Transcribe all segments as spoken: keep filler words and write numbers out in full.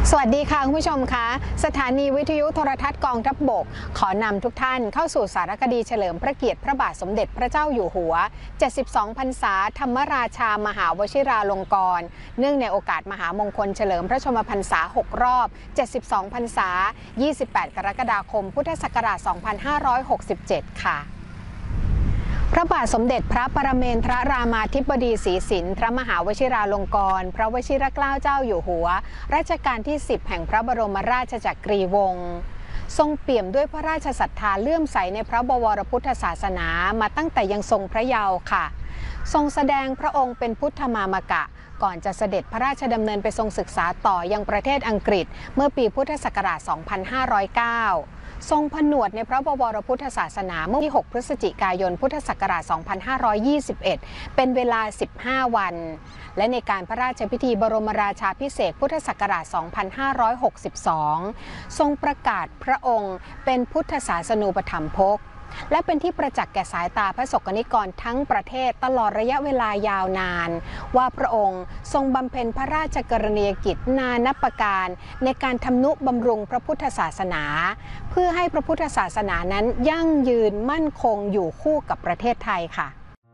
สวัสดีค่ะคุณผู้ชมคะสถานีวิทยุโทรทัศน์กองทัพบกขอนำทุกท่านเข้าสู่สารคดีเฉลิมพระเกียรติพระบาทสมเด็จพระเจ้าอยู่หัวเจ็ดสิบสองพรรษาธรรมราชามหาวชิราลงกรณ์เนื่องในโอกาสมหามงคลเฉลิมพระชนมพรรษาหกรอบเจ็ดสิบสองพรรษายี่สิบแปดกรกฎาคมพุทธศักราชสองพันห้าร้อยหกสิบเจ็ดค่ะพระบาทสมเด็จพระปรเมนทรรามาธิบดีศรีสินทรมหาวชิราลงกรณ์พระวชิรเกล้าเจ้าอยู่หัวรัชกาลที่สิบแห่งพระบรมราชจักรีวงศ์ทรงเปี่ยมด้วยพระราชศรัทธาเลื่อมใสในพระบวรพุทธศาสนามาตั้งแต่ยังทรงพระเยาว์ค่ะทรงแสดงพระองค์เป็นพุทธมามกะก่อนจะเสด็จพระราชดำเนินไปทรงศึกษาต่อยังประเทศอังกฤษเมื่อปีพุทธศักราช สองพันห้าร้อยเก้า ทรงผนวดในพระบวรพุทธศาสนาเมื่อวันที่หกพฤศจิกายนพุทธศักราช สองพันห้าร้อยยี่สิบเอ็ด เป็นเวลา สิบห้า วันและในการพระราชพิธีบรมราชาภิเษกพุทธศักราช สองพันห้าร้อยหกสิบสอง ทรงประกาศพระองค์เป็นพุทธศาสนูปถัมภกและเป็นที่ประจักษ์แก่สายตาพระสกนิกรทั้งประเทศตลอดระยะเวลายาวนานว่าพระองค์ทรงบำเพ็ญพระราชกรณียกิจนานับประการในการทำนุบำรุงพระพุทธศาสนาเพื่อให้พระพุทธศาสนานั้นยั่งยืนมั่นคงอยู่คู่กับประเทศไทยค่ะ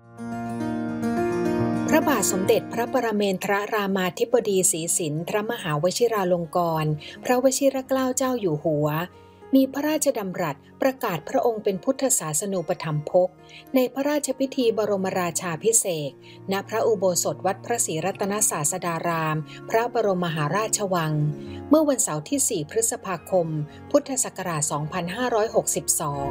พระบาทสมเด็จพระปรเมนทรรามาธิบดีศรีสินทรมหาวชิราลงกรณ์พระวชิรเกล้าเจ้าอยู่หัวมีพระราชดำรัสประกาศพระองค์เป็นพุทธศาสนูปถัมภกในพระราชพิธีบรมราชาภิเษกณพระอุโบสถวัดพระศรีรัตนศาสดารามพระบรมมหาราชวังเมื่อวันเสาร์ที่สี่พฤษภาคมพุทธศักราชสองพันห้าร้อยหกสิบสอง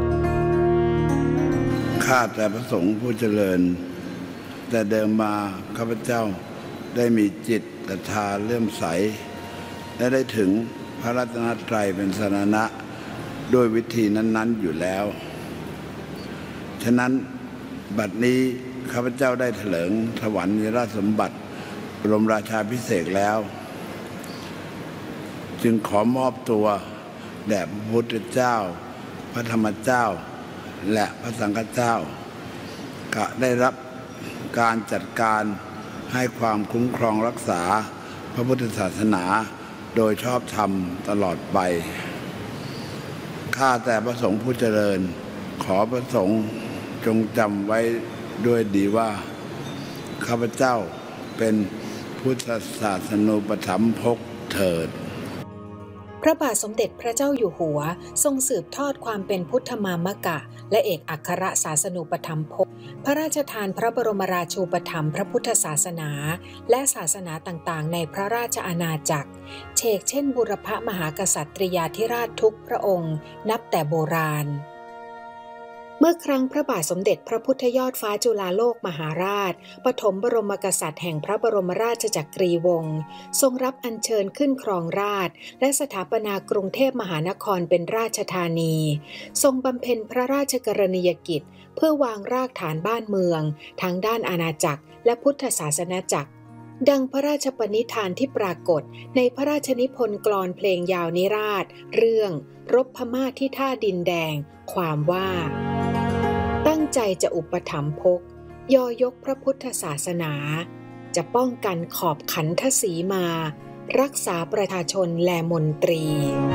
ข้าแต่พระสงฆ์ผู้เจริญแต่เดิมมาข้าพเจ้าได้มีจิตศรัทธาเลื่อมใสและได้ถึงพระรัตนตรัยเป็นสรณะด้วยวิธีนั้นๆอยู่แล้วฉะนั้นบัดนี้ข้าพเจ้าได้เถลิงถวายราชสมบัติบรมราชาภิเษกแล้วจึงขอมอบตัวแด่พระพุทธเจ้าพระธรรมเจ้าและพระสังฆเจ้าก็ได้รับการจัดการให้ความคุ้มครองรักษาพระพุทธศาสนาโดยชอบธรรมตลอดไปข้าแต่พระสงฆ์ผู้เจริญขอพระสงฆ์จงจำไว้ด้วยดีว่าข้าพเจ้าเป็นพุทธศาสนูปถัมภกเถิดพระบาทสมเด็จพระเจ้าอยู่หัวทรงสืบทอดความเป็นพุทธมามกะและเอกอัครศาสนูปถัมภกพระราชทานพระบรมราชูปถัมภ์พระพุทธศาสนาและศาสนาต่างๆในพระราชอาณาจักรเชกเช่นบุรพมหากษัตริยาธิราชทุกพระองค์นับแต่โบราณเมื่อครั้งพระบาทสมเด็จพระพุทธยอดฟ้าจุฬาโลกมหาราชปฐมบรมกษัตริย์แห่งพระบรมราชจักรีวงศ์ทรงรับอัญเชิญขึ้นครองราชย์และสถาปนากรุงเทพมหานครเป็นราชธานีทรงบำเพ็ญพระราชกรณียกิจเพื่อวางรากฐานบ้านเมืองทั้งด้านอาณาจักรและพุทธศาสนาจักรดังพระราชปณิธานที่ปรากฏในพระราชนิพนธ์กลอนเพลงยาวนิราศเรื่องรบพม่าที่ท่าดินแดงความว่าตั้งใจจะอุปถัมภกยอยกพระพุทธศาสนาจะป้องกันขอบขันทศีมารักษาประชาชนและมนตรี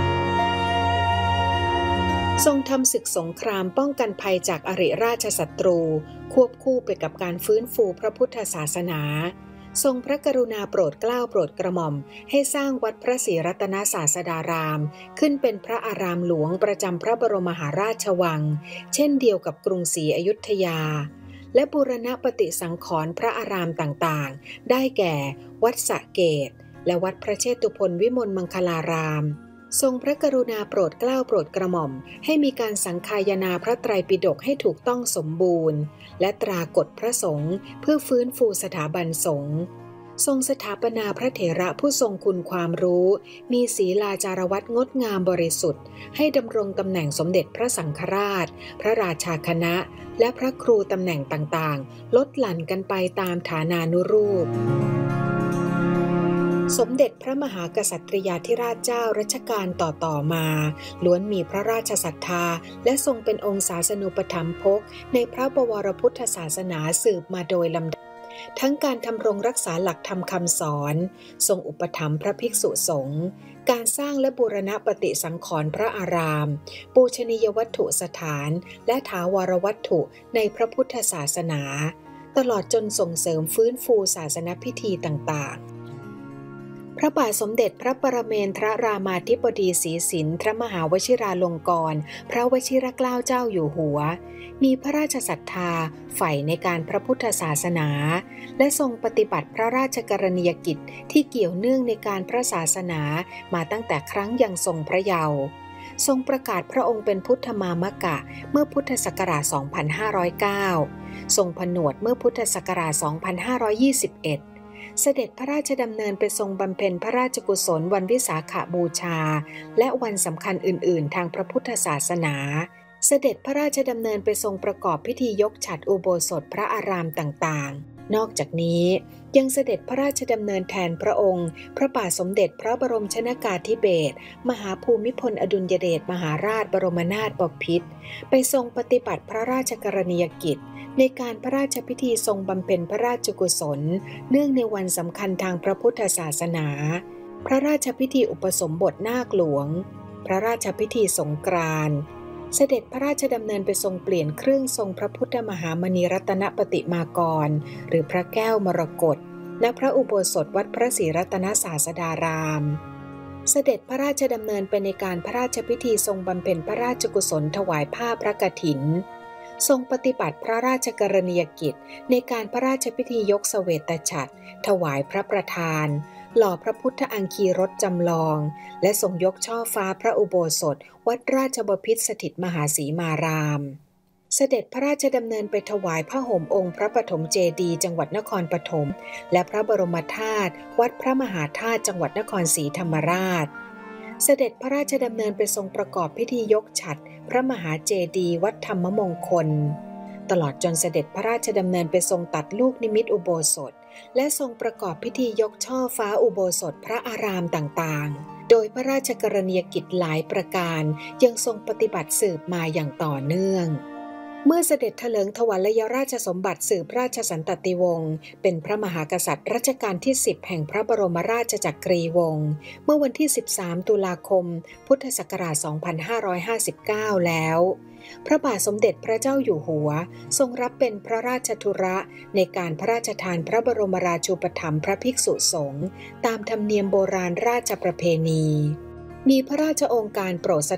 ทรงทำศึกสงครามป้องกันภัยจากอริราชศัตรูควบคู่ไปกับการฟื้นฟูพระพุทธศาสนาทรงพระกรุณาโปรดเกล้าโปรดกระหม่อมให้สร้างวัดพระศรีรัตนศาสดารามขึ้นเป็นพระอารามหลวงประจำพระบรมมหาราชวังเช่นเดียวกับกรุงศรีอยุธยาและบูรณปฏิสังขรณ์พระอารามต่างๆได้แก่วัดสระเกตและวัดพระเชตุพนวิมลมังคลารามทรงพระกรุณาโปรดเกล้าโปรดกระหม่อมให้มีการสังฆายนาพระไตรปิฎกให้ถูกต้องสมบูรณ์และตรากฎพระสงฆ์เพื่อฟื้นฟูสถาบันสงฆ์ทรงสถาปนาพระเถระผู้ทรงคุณความรู้มีศีลาจารวัตรงดงามบริสุทธิ์ให้ดำรงตำแหน่งสมเด็จพระสังฆราชพระราชาคณะและพระครูตำแหน่งต่างๆลดหลั่นกันไปตามฐานานุรูปสมเด็จพระมหากษัตริยาธิราชเจ้ารัชกาลต่อๆมาล้วนมีพระราชศรัทธาและทรงเป็นองค์ศาสนูปถัมภกในพระบวรพุทธศาสนาสืบมาโดยลำดับทั้งการทำรงรักษาหลักธรรมคำสอนทรงอุปถัมภ์พระภิกษุสงฆ์การสร้างและบูรณะปฏิสังขรณ์พระอารามปูชนียวัตถุสถานและถาวรวัตถุในพระพุทธศาสนาตลอดจนส่งเสริมฟื้นฟูศาสนพิธีต่างๆพระบาทสมเด็จพระปรเมนทรรามาธิบดีศรีสินทรมหาวชิราลงกรณ์พระวชิรเกล้าเจ้าอยู่หัวมีพระราชศรัทธาใฝ่ในการพระพุทธศาสนาและทรงปฏิบัติพระราชกรณียกิจที่เกี่ยวเนื่องในการพระศาสนามาตั้งแต่ครั้งยังทรงพระเยาว์ทรงประกาศพระองค์เป็นพุทธมามกะเมื่อพุทธศักราช สองพันห้าร้อยเก้า ทรงผนวดเมื่อพุทธศักราช สองพันห้าร้อยยี่สิบเอ็ดเสด็จพระราชดำเนินไปทรงบำเพ็ญพระราชกุศลวันวิสาขบูชาและวันสำคัญอื่นๆทางพระพุทธศาสนาเสด็จพระราชดำเนินไปทรงประกอบพิธียกฉัตรอุโบสถพระอารามต่างๆนอกจากนี้ยังเสด็จพระราชดำเนินแทนพระองค์พระบาทสมเด็จพระบรมชนกาธิเบศรมหาภูมิพลอดุลยเดชมหาราชบรมนาถบพิตรไปทรงปฏิบัติพระราชกรณียกิจในการพระราชพิธีทรงบำเพ็ญพระราชกุศลเนื่องในวันสำคัญทางพระพุทธศาสนาพระราชพิธีอุปสมบทนาคหลวงพระราชพิธีสงกรานต์เสด็จพระราชดำเนินไปทรงเปลี่ยนเครื่องทรงพระพุทธมหามณีรัตนปฏิมากรหรือพระแก้วมรกตณพระอุโบสถวัดพระศรีรัตนศาสดารามเสด็จพระราชดำเนินไปในการพระราชพิธีทรงบำเพ็ญพระราชกุศลถวายผ้าพระกฐินทรงปฏิบัติพระราชกรณียกิจในการพระราชพิธียกเสวตฉัตรถวายพระประธานหล่อพระพุทธอังคีรถจำลองและทรงยกช่อฟ้าพระอุโบสถวัดราชบพิตรสถิตมหาสีมารามเสด็จพระราชดำเนินไปถวายผ้าห่มองค์พระปฐมเจดีย์จังหวัดนครปฐมและพระบรมธาตุวัดพระมหาธาตุจังหวัดนครศรีธรรมราชเสด็จพระราชดำเนินไปทรงประกอบพิธียกฉัตรพระมหาเจดีย์วัดธรรมมงคลตลอดจนเสด็จพระราชดำเนินไปทรงตัดลูกนิมิตอุโบสถและทรงประกอบพิธียกช่อฟ้าอุโบสถพระอารามต่างๆโดยพระราชกรณียกิจหลายประการยังทรงปฏิบัติสืบมาอย่างต่อเนื่องเมื่อเสด็จเถลิงถวัลยราชสมบัติสืบราชสันตติวงศ์เป็นพระมหากษัตริย์รัชกาลที่สิบแห่งพระบรมราชจักรีวงศ์เมื่อวันที่สิบสามตุลาคมพุทธศักราช สองพันห้าร้อยห้าสิบเก้า แล้วพระบาทสมเด็จพระเจ้าอยู่หัวทรงรับเป็นพระราชธุระในการพระราชทานพระบรมราชูปถัมภ์พระภิกษุสงฆ์ตามธรรมเนียมโบราณราชประเพณีมีพระราชโองการโปรดส